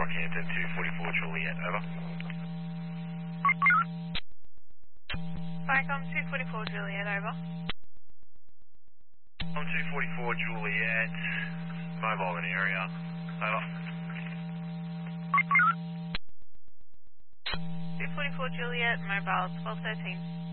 Rockhampton 244 Juliet, over. Vicom 244 Juliet, over. On 244 Juliet, mobile in area, over. 244 Juliet, mobile 1213.